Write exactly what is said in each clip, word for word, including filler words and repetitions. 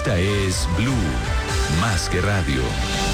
Esta es Blue, más que radio.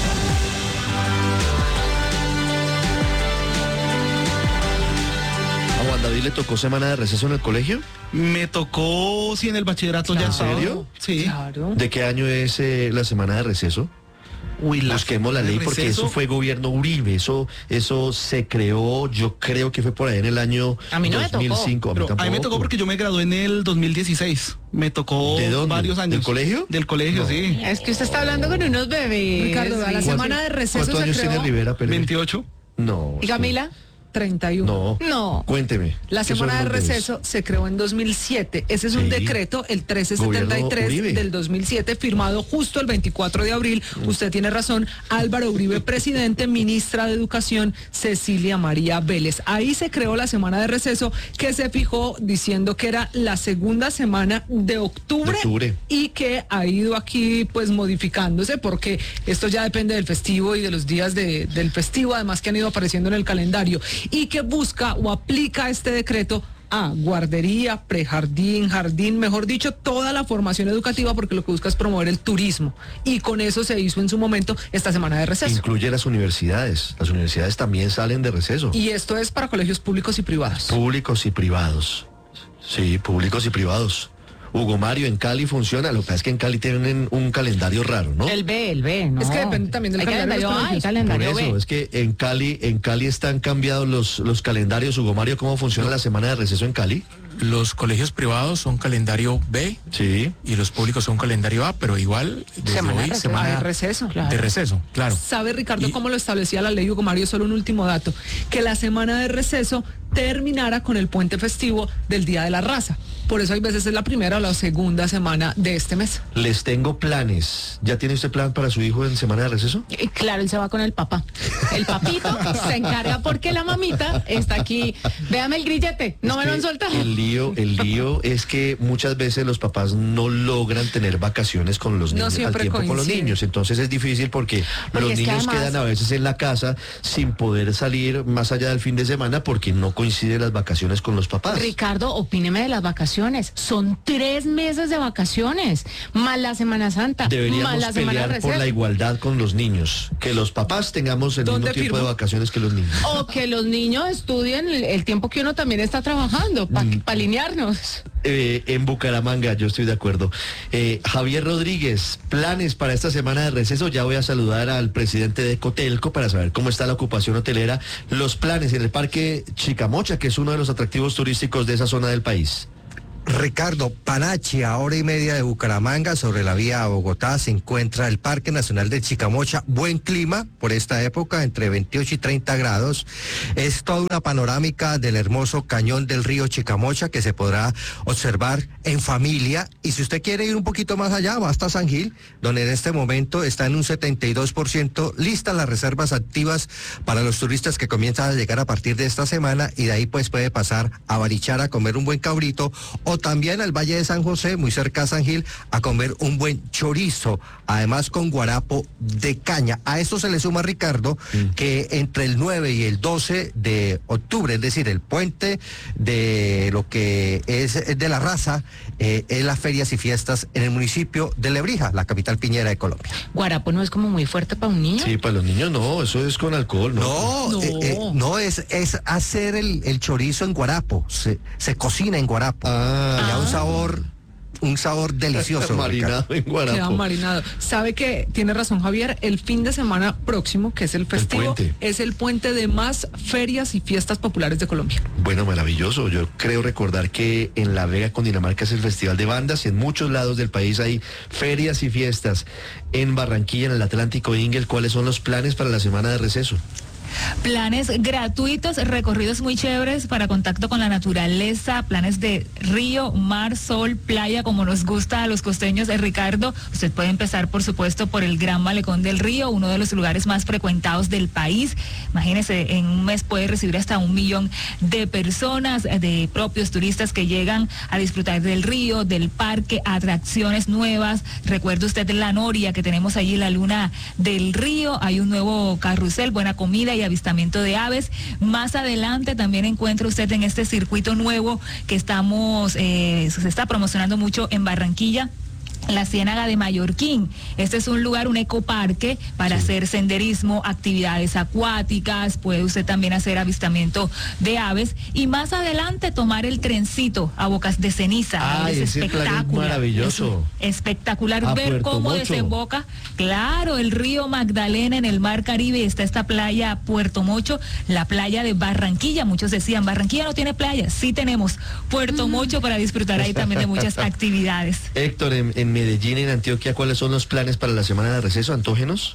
¿A Juan David le tocó semana de receso en el colegio? Me tocó, sí, en el bachillerato ya. ¿En serio? Sí. Claro. ¿De qué año es eh, la semana de receso? Uy, la Busquemos la de ley porque receso. eso fue gobierno Uribe, eso eso se creó, yo creo que fue por ahí en el año A mí no me dos mil cinco. Pero a mí me tocó porque yo me gradué en el dos mil dieciséis. Me tocó ¿De dónde? varios años. ¿Del colegio? Del colegio, No. sí. Es que usted está hablando con unos bebés. Ricardo, a la Sí. semana de receso ¿Cuántos se años creó. tiene Rivera Pérez? veintiocho. No. ¿Y Camila? treinta y uno. No. No. Cuénteme. La ¿qué semana son de los bebés? receso se creó en dos mil siete. Ese es un Sí. decreto, el trece setenta y tres Gobierno Uribe. del dos mil siete, firmado justo el veinticuatro de abril. Usted tiene razón, Álvaro Uribe, presidente, ministra de Educación, Cecilia María Vélez. Ahí se creó la semana de receso, que se fijó diciendo que era la segunda semana de octubre, De octubre. y que ha ido aquí pues modificándose, porque esto ya depende del festivo y de los días de- del festivo, además que han ido apareciendo en el calendario, y que busca o aplica este decreto a guardería, prejardín, jardín, mejor dicho, toda la formación educativa, porque lo que busca es promover el turismo, y con eso se hizo en su momento esta semana de receso. Incluye las universidades. Las universidades también salen de receso. Y esto es para colegios públicos y privados. Públicos y privados. Sí, públicos y privados. Hugo Mario, en Cali funciona, lo que pasa es que en Cali tienen un calendario raro, ¿no? El B, el B, ¿no? Es que depende también del Hay calendario de los A, hay colegios. Por calendario eso, B. es que en Cali, en Cali están cambiados los, los calendarios. Hugo Mario, ¿cómo funciona la semana de receso en Cali? Los colegios privados son calendario B Sí. y los públicos son calendario A, pero igual desde Semana de hoy receso. semana Ah, de receso. Claro. de receso, claro. ¿Sabe, Ricardo, Y- cómo lo establecía la ley, Hugo Mario? Solo un último dato, que la semana de receso terminara con el puente festivo del Día de la Raza. Por eso hay veces es la primera o la segunda semana de este mes. Les tengo planes. ¿Ya tiene usted plan para su hijo en semana de receso? Y claro, él se va con el papá. El papito se encarga porque la mamita está aquí. Véame el grillete, no Es me que lo han soltado. El lío, el lío es que muchas veces los papás no logran tener vacaciones con los No niños al siempre tiempo con los coincide. niños. Entonces es difícil porque, Porque los es que niños además- quedan a veces en la casa sin poder salir más allá del fin de semana porque no coinciden las vacaciones con los papás. Ricardo, opíneme de las vacaciones. Son tres meses de vacaciones, más la Semana Santa, más Deberíamos la Semana de pelear por receso. la igualdad con los niños, que los papás tengamos el ¿Dónde mismo tiempo firmo? de vacaciones que los niños. O que los niños estudien el, el tiempo que uno también está trabajando, para Mm. alinearnos. Eh, en Bucaramanga, yo estoy de acuerdo. Eh, Javier Rodríguez, planes para esta semana de receso. Ya voy a saludar al presidente de Cotelco para saber cómo está la ocupación hotelera. Los planes en el Parque Chicamocha, que es uno de los atractivos turísticos de esa zona del país. Ricardo, Panachi, a hora y media de Bucaramanga, sobre la vía a Bogotá, se encuentra el Parque Nacional de Chicamocha. Buen clima por esta época, entre veintiocho y treinta grados. Es toda una panorámica del hermoso cañón del río Chicamocha que se podrá observar en familia. Y si usted quiere ir un poquito más allá, va hasta San Gil, donde en este momento está en un setenta y dos por ciento listas las reservas activas para los turistas que comienzan a llegar a partir de esta semana, y de ahí pues puede pasar a Barichara a comer un buen cabrito, o también al Valle de San José, muy cerca a San Gil, a comer un buen chorizo, además con guarapo de caña. A esto se le suma, Ricardo, Mm. que entre el nueve y el doce de octubre, es decir, el puente de lo que es de la raza, eh, es las ferias y fiestas en el municipio de Lebrija, la capital piñera de Colombia. Guarapo no es como muy fuerte para un niño. Sí, para los niños no, eso es con alcohol, ¿no? No, No. eh, eh, no es, es hacer el, el chorizo en guarapo, se, se cocina en guarapo. Ah. Le da un sabor, un sabor delicioso. Marinado en Queda guarapo. marinado. Sabe que tiene razón, Javier, el fin de semana próximo, que es el festivo, puente. es el puente de más ferias y fiestas populares de Colombia. Bueno, maravilloso. Yo creo recordar que en La Vega, Cundinamarca, es el Festival de Bandas. En muchos lados del país hay ferias y fiestas. En Barranquilla, en el Atlántico, Ingel, ¿cuáles son los planes para la semana de receso? Planes gratuitos, recorridos muy chéveres para contacto con la naturaleza, planes de río, mar, sol, playa, como nos gusta a los costeños. Eh, Ricardo, usted puede empezar, por supuesto, por el Gran Malecón del Río, uno de los lugares más frecuentados del país. Imagínese, en un mes puede recibir hasta un millón de personas, eh, de propios turistas que llegan a disfrutar del río, del parque, atracciones nuevas. Recuerde usted la noria que tenemos allí, la luna del río. Hay un nuevo carrusel, buena comida y avistamiento de aves. Más adelante también encuentra usted en este circuito nuevo que estamos, eh, se está promocionando mucho en Barranquilla, la Ciénaga de Mallorquín. Este es un lugar, un ecoparque para sí. hacer senderismo, actividades acuáticas, puede usted también hacer avistamiento de aves y más adelante tomar el trencito a Bocas de Ceniza. Ay, es ese espectacular. plan es maravilloso. Es espectacular a ver Puerto cómo Mocho. desemboca, claro, el río Magdalena en el mar Caribe. Está esta playa Puerto Mocho, la playa de Barranquilla. Muchos decían, Barranquilla no tiene playa. Sí tenemos Puerto mm. Mocho para disfrutar ahí también de muchas actividades. Héctor, en, en Medellín, en Antioquia, ¿cuáles son los planes para la semana de receso, antógenos?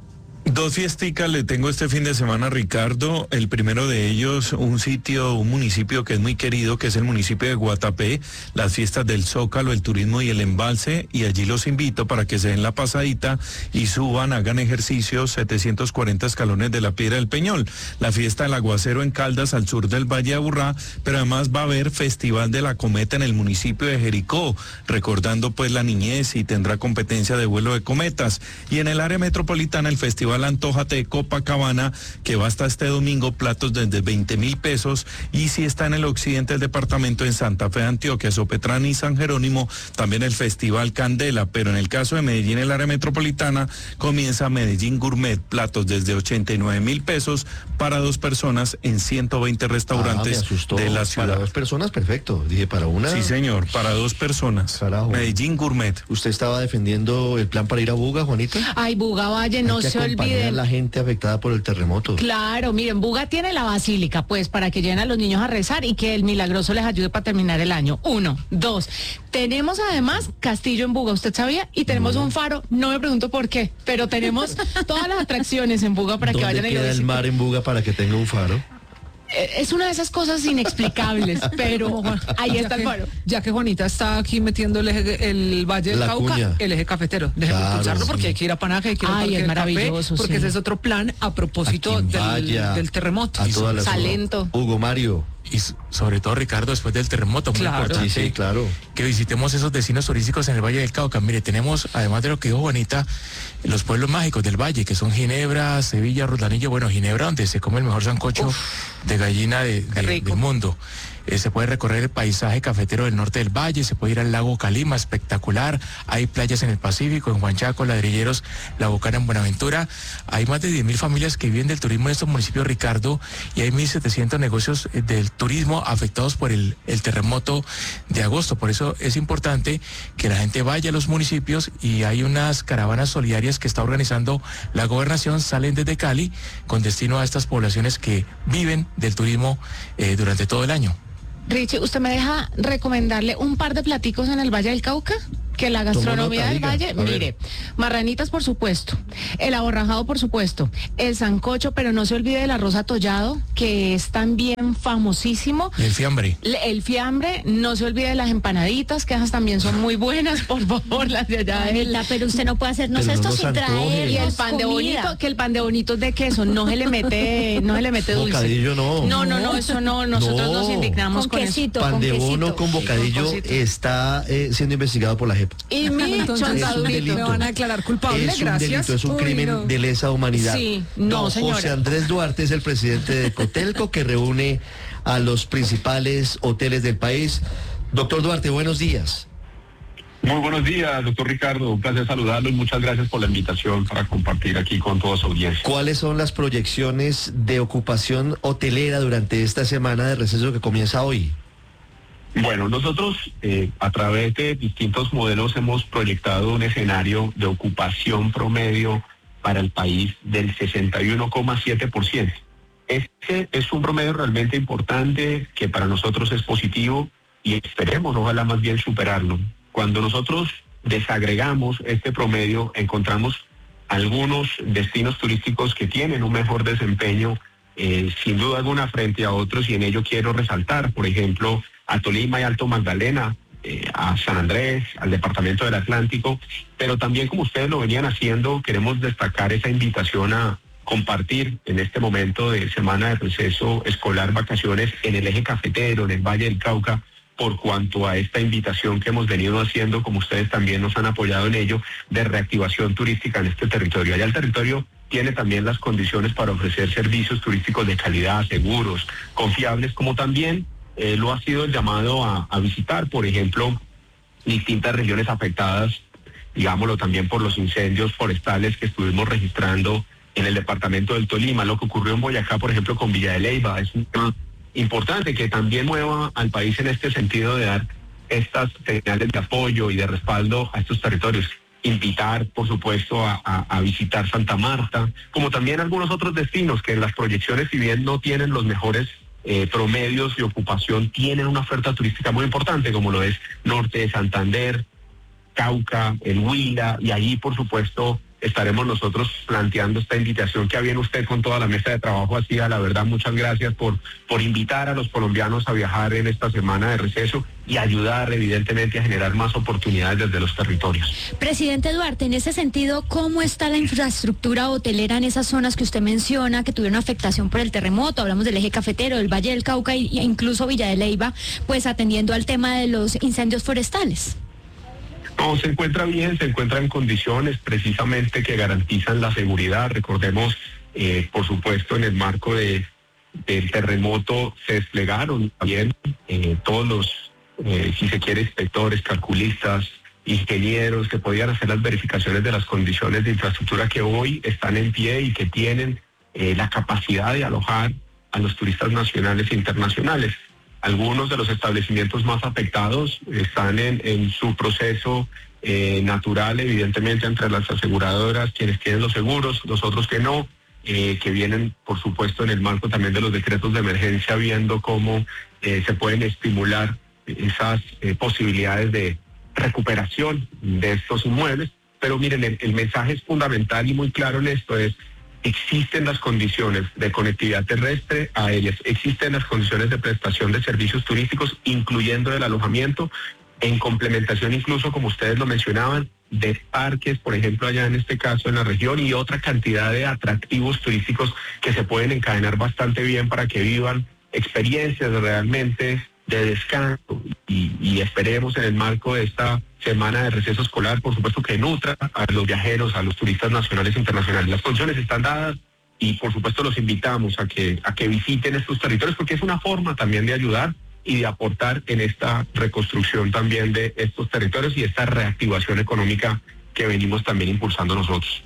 Dos fiesticas le tengo este fin de semana, Ricardo. El primero de ellos, un sitio, un municipio que es muy querido, que es el municipio de Guatapé, las fiestas del Zócalo, el turismo y el embalse, y allí los invito para que se den la pasadita y suban, hagan ejercicios, setecientos cuarenta escalones de la Piedra del Peñol. La fiesta del aguacero en Caldas, al sur del Valle de Aburrá, pero además va a haber Festival de la Cometa en el municipio de Jericó, recordando pues la niñez, y tendrá competencia de vuelo de cometas. Y en el área metropolitana, el Festival Antójate de Copacabana, que va hasta este domingo, platos desde veinte mil pesos, y si está en el occidente del departamento, en Santa Fe de Antioquia, Sopetrán y San Jerónimo, también el Festival Candela. Pero en el caso de Medellín, el área metropolitana, comienza Medellín Gourmet, platos desde ochenta y nueve mil pesos para dos personas en ciento veinte restaurantes ah, de la ciudad. Para dos personas, perfecto. Dije, para una. Sí, señor, para dos personas. Carajo. Medellín Gourmet. ¿Usted estaba defendiendo el plan para ir a Buga, Juanita? Ay, Buga, vaya, no se olviden. A la gente afectada por el terremoto. Claro, miren, Buga tiene la basílica, pues, para que lleguen a los niños a rezar y que el milagroso les ayude para terminar el año. Uno, dos. Tenemos además castillo en Buga, ¿usted sabía? Y tenemos no. un faro, no me pregunto por qué, pero tenemos todas las atracciones en Buga para que vayan a ¿Dónde queda el mar en Buga para que tenga un faro? Es una de esas cosas inexplicables, pero ahí está el faro. Ya que Juanita está aquí metiendo el, eje, el Valle del La Cauca, cuña. el eje cafetero. Déjeme Claro, impulsarlo sí. porque hay que ir a Panaje, hay que ir a Ay, Parque es del maravilloso, Café, porque sí. ese es otro plan a propósito del, Vaya, del terremoto. A toda la Salento. Hugo Mario. Y sobre todo, Ricardo, después del terremoto, muy Claro. importante Sí, sí, claro. que visitemos esos destinos turísticos en el Valle del Cauca. Mire, tenemos, además de lo que dijo Juanita, los pueblos mágicos del Valle, que son Ginebra, Sevilla, Rodanillo. Bueno, Ginebra, donde se come el mejor sancocho Uf, de gallina de, de, del mundo. Eh, se puede recorrer el paisaje cafetero del norte del valle, se puede ir al lago Calima, espectacular. Hay playas en el Pacífico, en Huanchaco, Ladrilleros, La Bocana, en Buenaventura. Hay más de diez mil familias que viven del turismo en estos municipios, Ricardo, y hay mil setecientos negocios eh, del turismo afectados por el, el terremoto de agosto. Por eso es importante que la gente vaya a los municipios, y hay unas caravanas solidarias que está organizando la gobernación, salen desde Cali con destino a estas poblaciones que viven del turismo eh, durante todo el año. Richie, ¿usted me deja recomendarle un par de platicos en el Valle del Cauca? Que la gastronomía nota, del diga. Valle, A ver. mire, marranitas por supuesto, el aborrajado por supuesto, el sancocho, pero no se olvide del arroz atollado, que es también famosísimo. Y el fiambre. Le- El fiambre, no se olvide de las empanaditas, que esas también son muy buenas, por favor, las de allá del... Anela, pero usted no puede hacernos Pero no esto nos sin antoje. traer Y el pan de bonito, que el pan de bonito es de queso, no se le mete, no se le mete dulce. Bocadillo no. No, no, no, eso no, nosotros No. nos indignamos con con eso. quesito, Pan con de quesito. bono con bocadillo con cosito. está eh, siendo investigado por la J E P. Y mi Entonces, Es un chontadurito. delito. me van a declarar culpable, Es un gracias. delito, es un Uy, crimen no. de lesa humanidad. Sí, no, Don señora. José Andrés Duarte es el presidente de Cotelco, que reúne a los principales hoteles del país. Doctor Duarte, buenos días. Muy buenos días, doctor Ricardo. Un placer saludarlo y muchas gracias por la invitación para compartir aquí con toda su audiencia. ¿Cuáles son las proyecciones de ocupación hotelera durante esta semana de receso que comienza hoy? Bueno, nosotros eh, a través de distintos modelos hemos proyectado un escenario de ocupación promedio para el país del sesenta y uno coma siete por ciento. Este es un promedio realmente importante que para nosotros es positivo y esperemos, ojalá más bien superarlo. Cuando nosotros desagregamos este promedio, encontramos algunos destinos turísticos que tienen un mejor desempeño, eh, sin duda alguna, frente a otros, y en ello quiero resaltar, por ejemplo, a Tolima y Alto Magdalena, eh, a San Andrés, al departamento del Atlántico, pero también, como ustedes lo venían haciendo, queremos destacar esa invitación a compartir en este momento de semana de receso escolar, vacaciones en el eje cafetero, en el Valle del Cauca, por cuanto a esta invitación que hemos venido haciendo, como ustedes también nos han apoyado en ello, de reactivación turística en este territorio. Allá el territorio tiene también las condiciones para ofrecer servicios turísticos de calidad, seguros, confiables, como también eh, lo ha sido el llamado a, a visitar, por ejemplo, distintas regiones afectadas digámoslo también por los incendios forestales que estuvimos registrando en el departamento del Tolima. Lo que ocurrió en Boyacá, por ejemplo, con Villa de Leyva, es un tema importante que también mueva al país en este sentido de dar estas señales de apoyo y de respaldo a estos territorios. Invitar, por supuesto, a, a, a visitar Santa Marta, como también algunos otros destinos que en las proyecciones, si bien no tienen los mejores eh, promedios de ocupación, tienen una oferta turística muy importante, como lo es Norte de Santander, Cauca, el Huila, y ahí, por supuesto, estaremos nosotros planteando esta invitación que había usted con toda la mesa de trabajo hacía. La verdad, muchas gracias por, por invitar a los colombianos a viajar en esta semana de receso y ayudar evidentemente a generar más oportunidades desde los territorios. Presidente Duarte, en ese sentido, ¿cómo está la infraestructura hotelera en esas zonas que usted menciona que tuvieron afectación por el terremoto? Hablamos del eje cafetero, del Valle del Cauca e incluso Villa de Leyva, pues atendiendo al tema de los incendios forestales. No, se encuentra bien, se encuentra en condiciones precisamente que garantizan la seguridad. Recordemos, eh, por supuesto, en el marco de, del terremoto se desplegaron también eh, todos los, eh, si se quiere, inspectores, calculistas, ingenieros que podían hacer las verificaciones de las condiciones de infraestructura que hoy están en pie y que tienen eh, la capacidad de alojar a los turistas nacionales e internacionales. Algunos de los establecimientos más afectados están en, en su proceso eh, natural, evidentemente, entre las aseguradoras, quienes tienen los seguros, los otros que no, eh, que vienen, por supuesto, en el marco también de los decretos de emergencia, viendo cómo eh, se pueden estimular esas eh, posibilidades de recuperación de estos inmuebles. Pero miren, el, el mensaje es fundamental y muy claro en esto, es: existen las condiciones de conectividad terrestre, aéreas, existen las condiciones de prestación de servicios turísticos, incluyendo el alojamiento, en complementación incluso, como ustedes lo mencionaban, de parques, por ejemplo, allá en este caso en la región, y otra cantidad de atractivos turísticos que se pueden encadenar bastante bien para que vivan experiencias realmente de descanso y, y esperemos en el marco de esta semana de receso escolar, por supuesto, que nutra a los viajeros, a los turistas nacionales e internacionales. Las condiciones están dadas y por supuesto los invitamos a que, a que visiten estos territorios, porque es una forma también de ayudar y de aportar en esta reconstrucción también de estos territorios y esta reactivación económica que venimos también impulsando nosotros.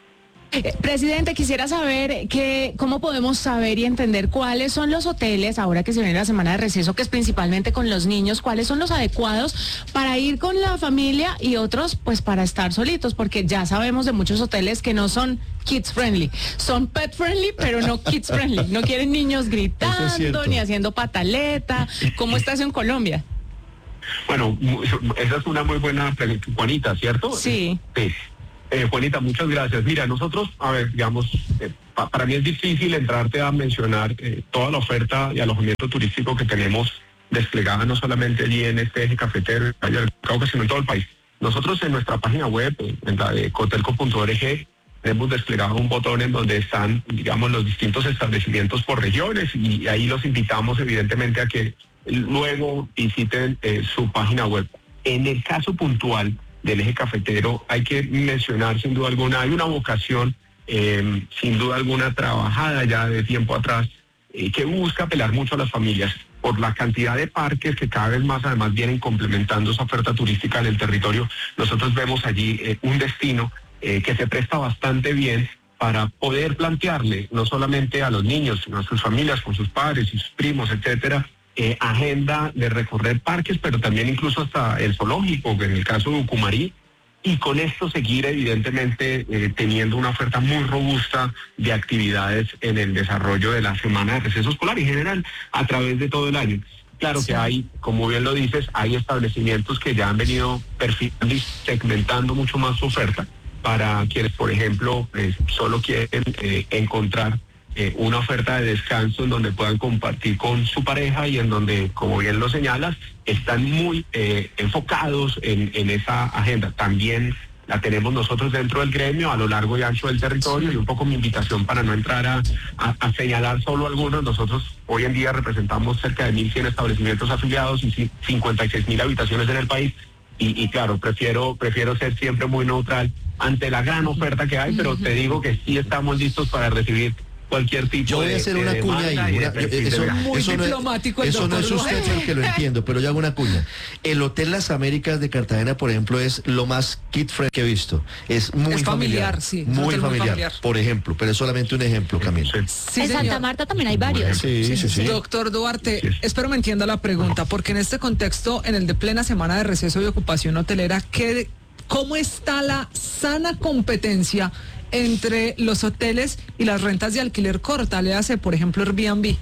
Eh, presidente, quisiera saber que, cómo podemos saber y entender cuáles son los hoteles, ahora que se viene la semana de receso, que es principalmente con los niños, cuáles son los adecuados para ir con la familia y otros pues para estar solitos, porque ya sabemos de muchos hoteles que no son kids friendly, son pet friendly, pero no kids friendly, no quieren niños gritando ni haciendo pataleta. ¿Cómo está eso en Colombia? Bueno, esa es una muy buena pregunta, Juanita, ¿cierto? Sí. Sí. Eh, Juanita, muchas gracias. Mira, nosotros, a ver, digamos, eh, pa, para mí es difícil entrarte a mencionar eh, toda la oferta de alojamiento turístico que tenemos desplegada no solamente allí en este eje cafetero, Valle del Cauca, sino en todo el país. Nosotros en nuestra página web, en la de cotelco punto org, hemos desplegado un botón en donde están, digamos, los distintos establecimientos por regiones y ahí los invitamos evidentemente a que luego visiten eh, su página web. En el caso puntual del eje cafetero hay que mencionar sin duda alguna, hay una vocación eh, sin duda alguna trabajada ya de tiempo atrás eh, que busca apelar mucho a las familias por la cantidad de parques que cada vez más además vienen complementando esa oferta turística en el territorio. Nosotros vemos allí eh, un destino eh, que se presta bastante bien para poder plantearle no solamente a los niños, sino a sus familias, con sus padres y sus primos, etcétera, Eh, agenda de recorrer parques, pero también incluso hasta el zoológico, que en el caso de Ucumarí, y con esto seguir evidentemente eh, teniendo una oferta muy robusta de actividades en el desarrollo de la semana de receso escolar y en general a través de todo el año. Claro que hay, como bien lo dices, hay establecimientos que ya han venido perfilando y segmentando mucho más su oferta para quienes, por ejemplo, eh, solo quieren eh, encontrar Eh, una oferta de descanso en donde puedan compartir con su pareja y en donde, como bien lo señalas, están muy eh, enfocados en, en esa agenda. También la tenemos nosotros dentro del gremio a lo largo y ancho del territorio y un poco mi invitación para no entrar a, a, a señalar solo algunos. Nosotros hoy en día representamos cerca de mil cien establecimientos afiliados y cincuenta y seis mil habitaciones en el país y, y claro, prefiero, prefiero ser siempre muy neutral ante la gran oferta que hay, pero te digo que sí estamos listos para recibir cualquier tipo de... Yo voy a hacer de una cuña ahí. demanda y una- de yo- perfil de eso, viaje. Muy eso no es- diplomático el eso no es doctor usted el que lo entiendo, pero yo hago una cuña. El Hotel Las Américas de Cartagena, por ejemplo, es lo más kid friendly que he visto. Es muy Es familiar, familiar. sí, es un Muy hotel muy familiar, familiar. por ejemplo, pero es solamente un ejemplo, Camila. Sí, en señor. Santa Marta también hay varios. Sí, sí, sí. Doctor Duarte, espero me entienda la pregunta, porque en este contexto, en el de plena semana de receso y ocupación hotelera, ¿qué, ¿cómo está la sana competencia entre los hoteles y las rentas de alquiler corta? Le hace, por ejemplo, Airbnb.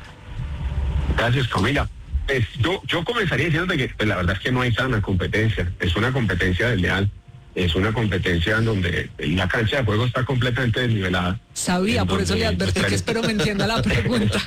Gracias, Camila. Pues, yo, yo comenzaría diciendo que pues, la verdad es que no hay sana competencia, es una competencia desleal, es una competencia en donde la cancha de juego está completamente desnivelada. Sabía, En por eso donde, le advertí pues, que espero me entienda la pregunta.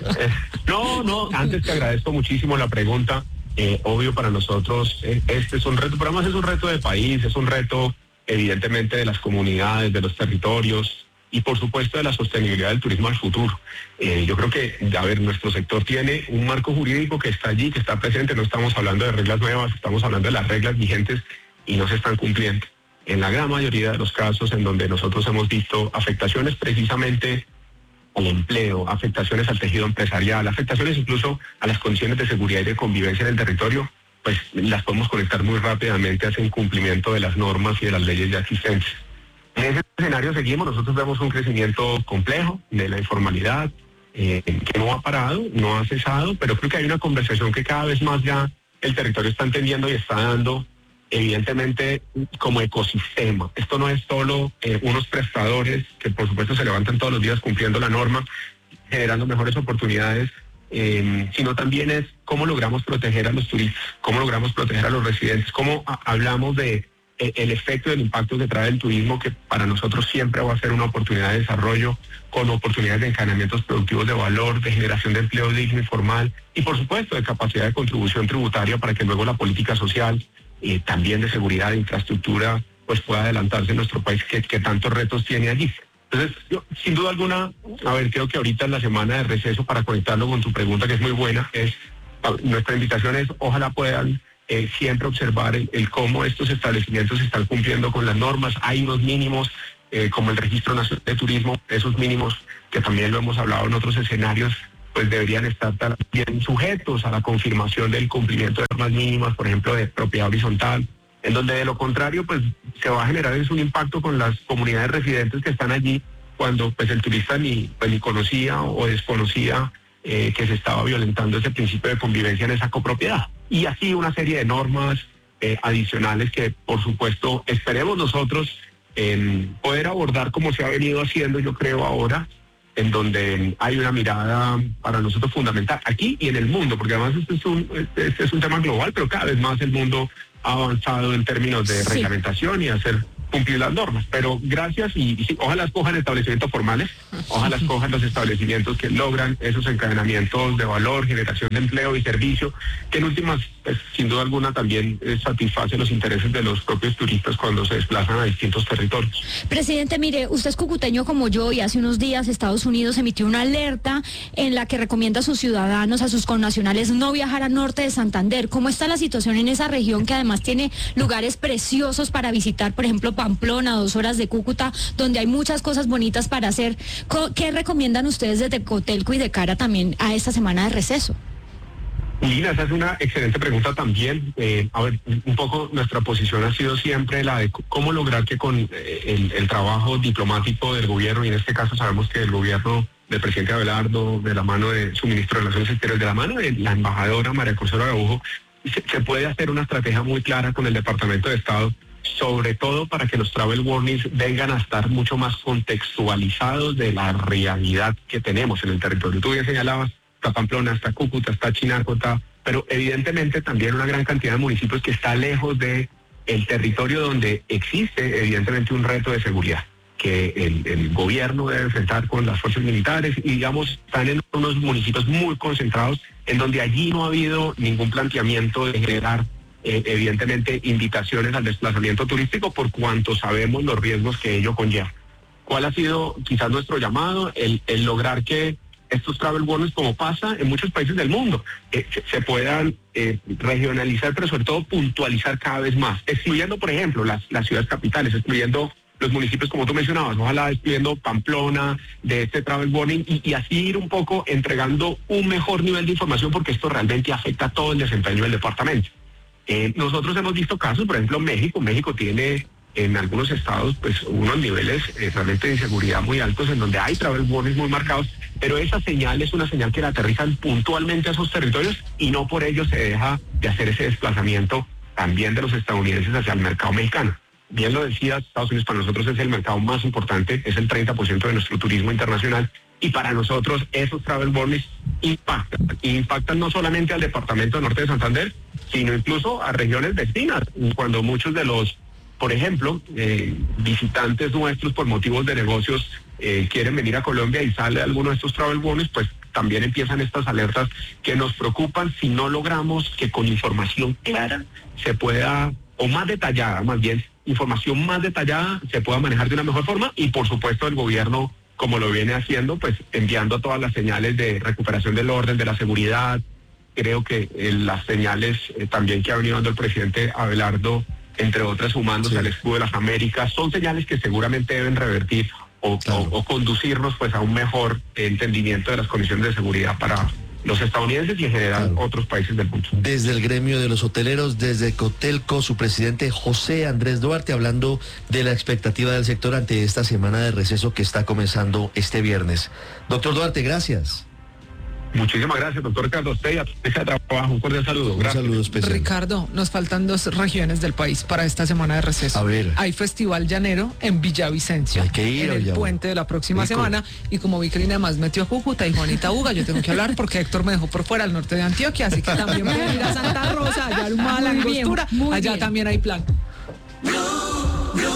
No, no, antes te agradezco muchísimo la pregunta. Eh, obvio para nosotros, eh, este es un reto, pero además es un reto de país, es un reto evidentemente de las comunidades, de los territorios y por supuesto de la sostenibilidad del turismo al futuro. Eh, yo creo que, a ver, nuestro sector tiene un marco jurídico que está allí, que está presente, no estamos hablando de reglas nuevas, estamos hablando de las reglas vigentes y no se están cumpliendo. En la gran mayoría de los casos en donde nosotros hemos visto afectaciones precisamente al empleo, afectaciones al tejido empresarial, afectaciones incluso a las condiciones de seguridad y de convivencia en el territorio, pues las podemos conectar muy rápidamente a ese incumplimiento de las normas y de las leyes ya existentes. En ese escenario seguimos, nosotros vemos un crecimiento complejo de la informalidad, eh, que no ha parado, no ha cesado, pero creo que hay una conversación que cada vez más ya el territorio está entendiendo y está dando, evidentemente, como ecosistema. Esto no es solo eh, unos prestadores que por supuesto se levantan todos los días cumpliendo la norma, generando mejores oportunidades, eh, sino también es cómo logramos proteger a los turistas, cómo logramos proteger a los residentes, cómo a- hablamos de eh, el efecto del impacto que trae el turismo, que para nosotros siempre va a ser una oportunidad de desarrollo, con oportunidades de encadenamientos productivos de valor, de generación de empleo digno y formal, y por supuesto de capacidad de contribución tributaria para que luego la política social, y también de seguridad e infraestructura, pues pueda adelantarse en nuestro país, que, que tantos retos tiene allí. Entonces, yo, sin duda alguna, a ver, creo que ahorita en la semana de receso, para conectarlo con tu pregunta, que es muy buena, es nuestra invitación es, ojalá puedan eh, siempre observar el, el cómo estos establecimientos están cumpliendo con las normas. Hay unos mínimos, eh, como el Registro Nacional de Turismo, esos mínimos que también lo hemos hablado en otros escenarios, pues deberían estar también sujetos a la confirmación del cumplimiento de normas mínimas, por ejemplo, de propiedad horizontal, en donde de lo contrario, pues se va a generar es un impacto con las comunidades residentes que están allí, cuando pues el turista ni, pues, ni conocía o desconocía eh, que se estaba violentando ese principio de convivencia en esa copropiedad. Y así una serie de normas eh, adicionales que, por supuesto, esperemos nosotros eh, poder abordar como se ha venido haciendo, yo creo, ahora, en donde hay una mirada para nosotros fundamental aquí y en el mundo, porque además este es un, este es un tema global, pero cada vez más el mundo ha avanzado en términos de Sí. reglamentación y hacer cumplir las normas. Pero gracias y, y sí, ojalá escojan establecimientos formales, ojalá escojan los establecimientos que logran esos encadenamientos de valor, generación de empleo y servicio, que en últimas, pues, sin duda alguna, también eh, satisface los intereses de los propios turistas cuando se desplazan a distintos territorios. Presidente, mire, usted es cucuteño como yo y hace unos días Estados Unidos emitió una alerta en la que recomienda a sus ciudadanos, a sus connacionales, no viajar al norte de Santander. ¿Cómo está la situación en esa región que además tiene lugares preciosos para visitar, por ejemplo, Pamplona, dos horas de Cúcuta, donde hay muchas cosas bonitas para hacer? ¿Qué recomiendan ustedes desde Cotelco y de cara también a esta semana de receso? Lina, esa es una excelente pregunta también. Eh, a ver, un poco nuestra posición ha sido siempre la de c- cómo lograr que con eh, el, el trabajo diplomático del gobierno, y en este caso sabemos que el gobierno del presidente Abelardo, de la mano de su ministro de Relaciones Exteriores, de la mano de la embajadora María Consuelo Araujo, se, se puede hacer una estrategia muy clara con el Departamento de Estado, sobre todo para que los travel warnings vengan a estar mucho más contextualizados de la realidad que tenemos en el territorio. Tú bien señalabas, está Pamplona, está Cúcuta, está Chinacota, pero evidentemente también una gran cantidad de municipios que está lejos de el territorio donde existe evidentemente un reto de seguridad que el, el gobierno debe enfrentar con las fuerzas militares y digamos están en unos municipios muy concentrados en donde allí no ha habido ningún planteamiento de generar eh, evidentemente invitaciones al desplazamiento turístico por cuanto sabemos los riesgos que ello conlleva. ¿Cuál ha sido quizás nuestro llamado? El, el lograr que estos travel warnings, como pasa en muchos países del mundo, eh, se, se puedan eh, regionalizar, pero sobre todo puntualizar cada vez más, excluyendo, por ejemplo, las, las ciudades capitales, excluyendo los municipios, como tú mencionabas, ojalá excluyendo Pamplona de este travel warning y, y así ir un poco entregando un mejor nivel de información, porque esto realmente afecta a todo el desempeño del departamento. Eh, nosotros hemos visto casos, por ejemplo, México. México tiene en algunos estados pues unos niveles eh, realmente de inseguridad muy altos, en donde hay travel warnings muy marcados, pero esa señal es una señal que la aterrizan puntualmente a esos territorios y no por ello se deja de hacer ese desplazamiento también de los estadounidenses hacia el mercado mexicano. Bien lo decías, Estados Unidos para nosotros es el mercado más importante, es el treinta por ciento de nuestro turismo internacional, y para nosotros esos travel warnings impactan, impactan no solamente al departamento de Norte de Santander, sino incluso a regiones vecinas, cuando muchos de los, por ejemplo, eh, visitantes nuestros por motivos de negocios eh, quieren venir a Colombia y sale alguno de estos travel warnings, pues también empiezan estas alertas que nos preocupan si no logramos que con información clara se pueda, o más detallada, más bien, información más detallada se pueda manejar de una mejor forma, y por supuesto el gobierno, como lo viene haciendo, pues enviando todas las señales de recuperación del orden, de la seguridad. Creo que eh, las señales eh, también que ha venido dando el presidente Abelardo, entre otras sumándose sí. al escudo de las Américas, son señales que seguramente deben revertir o, claro. o, o conducirnos pues a un mejor entendimiento de las condiciones de seguridad para los estadounidenses y en general claro. otros países del mundo. Desde el gremio de los hoteleros, desde Cotelco, su presidente José Andrés Duarte, hablando de la expectativa del sector ante esta semana de receso que está comenzando este viernes. Doctor Duarte, gracias. Muchísimas gracias, doctor Ricardo. Usted y a ese trabajo, un cordial saludo. Gracias. Un saludo especial. Ricardo, nos faltan dos regiones del país para esta semana de receso. A ver. Hay Festival Llanero en Villavicencio. Hay que ir, en el ya, puente de la próxima rico. semana. Y como vi que Lina más metió a Cúcuta y Juanita Uga, yo tengo que hablar porque Héctor me dejó por fuera al norte de Antioquia, así que también voy a ir a Santa Rosa, allá al Mar, la Angostura, allá bien. También hay plan. Blue, Blue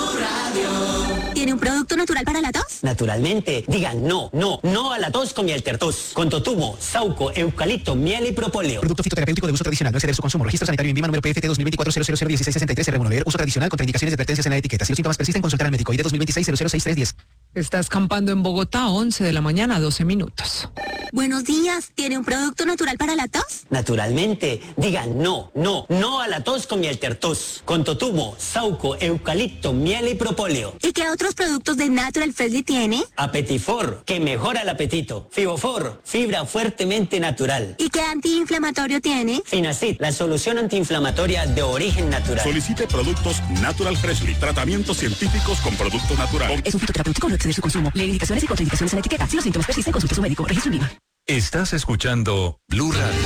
Radio. ¿Tiene un producto natural para la tos? Naturalmente. Digan no, no, no a la tos con miel tertos. Con totumo, sauco, eucalipto, miel y propóleo. Producto fitoterapéutico de uso tradicional. No exceder su consumo. Registro sanitario INVIMA número P F T dos mil veinticuatro cero cero cero dieciséis sesenta y tres. Remover. Uso tradicional. Contraindicaciones y advertencias en la etiqueta. Si los síntomas persisten, consultar al médico. I D dos mil veintiséis cero cero seis tres diez. Está escampando en Bogotá, once de la mañana, doce minutos. Buenos días. ¿Tiene un producto natural para la tos? Naturalmente. Digan no, no, no a la tos con miel tertos. Con totumo, sauco, eucalipto, miel y propóleo. ¿Y qué otros productos de Natural Freshly tiene? Apetifor, que mejora el apetito. Fibofor, fibra fuertemente natural. ¿Y qué antiinflamatorio tiene? Finacid, la solución antiinflamatoria de origen natural. Solicite productos Natural Freshly, tratamientos científicos con productos naturales. Es un fitoterapéutico, no exceder su consumo. Lee indicaciones y contraindicaciones en la etiqueta. Si los síntomas persisten, consulte a su médico. Registro INVIMA. Estás escuchando Blue Radio.